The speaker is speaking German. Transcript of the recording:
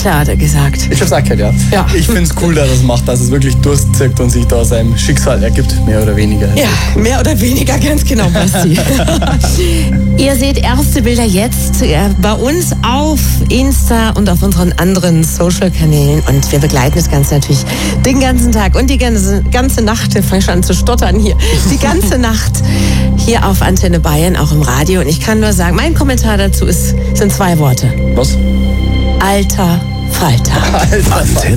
klar, hat er gesagt. Ich hab's auch gehört, ja. Ja. Ich find's cool, dass er es macht, dass es wirklich durchzieht und sich da seinem Schicksal ergibt, mehr oder weniger. Ja, mehr oder weniger, ganz genau, Basti. Ihr seht erste Bilder jetzt bei uns auf Insta und auf unseren anderen Social-Kanälen. Und wir begleiten das Ganze natürlich den ganzen Tag und die ganze Nacht. Ich fange schon an zu stottern hier. Die ganze Nacht hier auf Antenne Bayern, auch im Radio. Und ich kann nur sagen, mein Kommentar dazu sind 2 Worte. Was? Alter Falter. Alter.